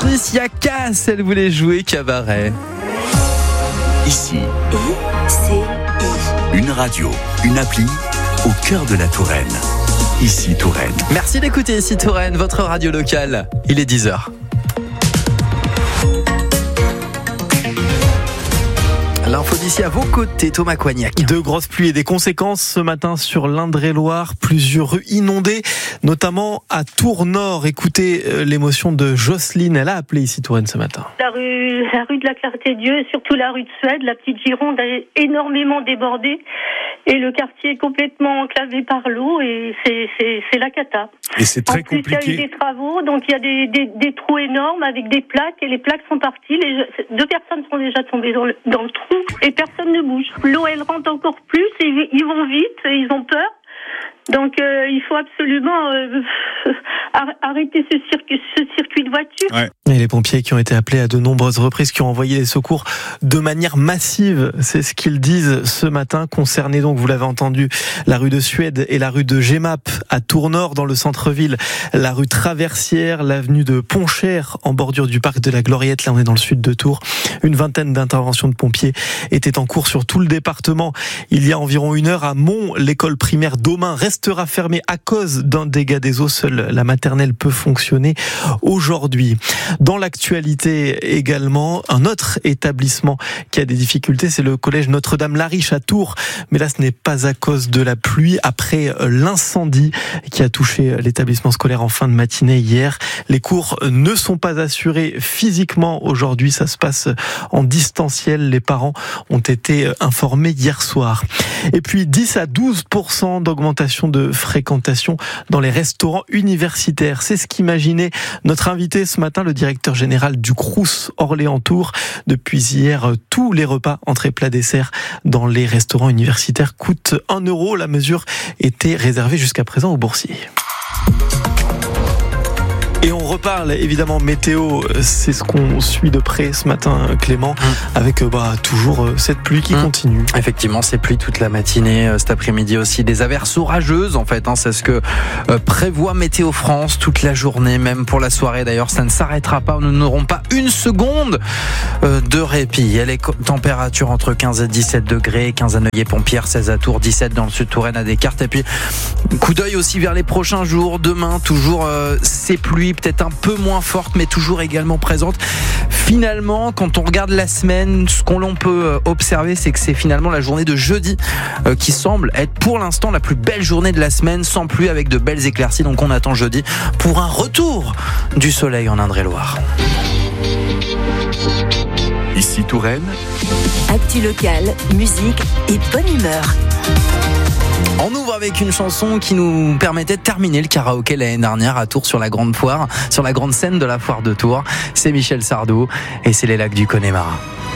6, il y a Cass, elle voulait jouer cabaret. Ici, une radio, une appli au cœur de la Touraine. Ici Touraine. Merci d'écouter Ici Touraine, votre radio locale. Il est 10h. L'info d'ici à vos côtés, Thomas Coignac. De grosses pluies et des conséquences ce matin sur l'Indre-et-Loire. Plusieurs rues inondées, notamment à Tours-Nord. Écoutez l'émotion de Jocelyne. Elle a appelé Ici Touraine ce matin. La rue de la Clarté-Dieu, surtout la rue de Suède, la petite Gironde a énormément débordé. Et le quartier est complètement enclavé par l'eau et c'est la cata. Et c'est très compliqué. En plus, il y a eu des travaux, donc il y a des trous énormes avec des plaques et les plaques sont parties. 2 personnes sont déjà tombées dans le trou et personne ne bouge. L'eau, elle rentre encore plus et ils vont vite, et ils ont peur. Donc il faut absolument arrêter ce circuit de voiture. Ouais. Et les pompiers qui ont été appelés à de nombreuses reprises, qui ont envoyé les secours de manière massive, c'est ce qu'ils disent ce matin. Concernés donc, vous l'avez entendu, la rue de Suède et la rue de Gemap à Tours-Nord dans le centre-ville, la rue Traversière, l'avenue de Pontchère en bordure du parc de la Gloriette, là on est dans le sud de Tours. Une vingtaine d'interventions de pompiers étaient en cours sur tout le département. Il y a environ 1 heure à Mont, l'école primaire d'Aumain restera fermée à cause d'un dégât des eaux. Seule la maternelle peut fonctionner aujourd'hui. Dans l'actualité également, un autre établissement qui a des difficultés, c'est le collège Notre-Dame-la-Riche à Tours. Mais là, ce n'est pas à cause de la pluie. Après l'incendie qui a touché l'établissement scolaire en fin de matinée hier, les cours ne sont pas assurés physiquement aujourd'hui. Ça se passe en distanciel. Les parents ont été informés hier soir. Et puis 10 à 12% d'augmentation de fréquentation dans les restaurants universitaires. C'est ce qu'imaginait notre invité ce matin, le directeur général du Crous Orléans-Tours. Depuis hier, tous les repas, entrées, plats, desserts dans les restaurants universitaires coûtent 1 €. La mesure était réservée jusqu'à présent aux boursiers. Et on reparle évidemment météo, c'est ce qu'on suit de près ce matin, Clément, avec toujours cette pluie qui continue. Effectivement, c'est pluie toute la matinée, cet après-midi aussi, des averses orageuses en fait, c'est ce que prévoit Météo France toute la journée, même pour la soirée d'ailleurs, ça ne s'arrêtera pas, nous n'aurons pas 1 seconde de répit. Il y a les températures entre 15 et 17 degrés, 15 à Neuilly-Pompière, 16 à Tours, 17 dans le sud Touraine à Descartes, et puis coup d'œil aussi vers les prochains jours, demain toujours ces pluies peut-être un peu moins forte mais toujours également présente. Finalement, quand on regarde la semaine, ce qu'on peut observer, c'est que c'est finalement la journée de jeudi qui semble être pour l'instant la plus belle journée de la semaine, sans pluie, avec de belles éclaircies. Donc on attend jeudi pour un retour du soleil en Indre-et-Loire. Ici Touraine. Actu locale, musique et bonne humeur. On ouvre avec une chanson qui nous permettait de terminer le karaoké l'année dernière à Tours sur la grande foire, sur la grande scène de la foire de Tours. C'est Michel Sardou et c'est les lacs du Connemara.